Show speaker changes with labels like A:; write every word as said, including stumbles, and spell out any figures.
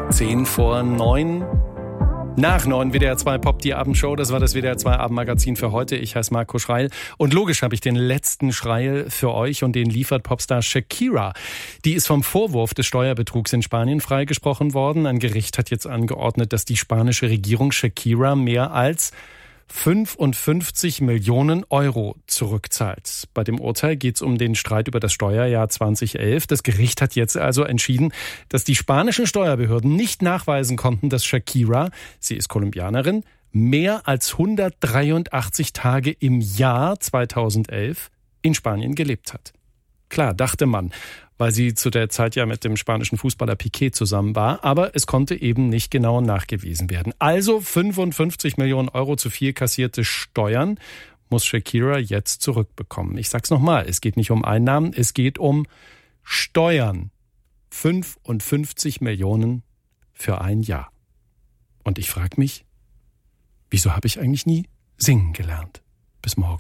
A: Zehn vor neun. Nach neun W D R zwei Pop, die Abendshow. Das war das W D R zwei Abendmagazin für heute. Ich heiße Marco Schreil. Und logisch habe ich den letzten Schreil für euch und den liefert Popstar Shakira. Die ist vom Vorwurf des Steuerbetrugs in Spanien freigesprochen worden. Ein Gericht hat jetzt angeordnet, dass die spanische Regierung Shakira mehr als fünfundfünfzig Millionen Euro zurückzahlt. Bei dem Urteil geht es um den Streit über das Steuerjahr zweitausendelf. Das Gericht hat jetzt also entschieden, dass die spanischen Steuerbehörden nicht nachweisen konnten, dass Shakira, sie ist Kolumbianerin, mehr als hundertdreiundachtzig Tage im Jahr zweitausendelf in Spanien gelebt hat. Klar, dachte man, weil sie zu der Zeit ja mit dem spanischen Fußballer Piqué zusammen war, aber es konnte eben nicht genau nachgewiesen werden. Also fünfundfünfzig Millionen Euro zu viel kassierte Steuern muss Shakira jetzt zurückbekommen. Ich sag's nochmal, es geht nicht um Einnahmen, es geht um Steuern. fünfundfünfzig Millionen für ein Jahr. Und ich frage mich, wieso habe ich eigentlich nie singen gelernt? Bis morgen.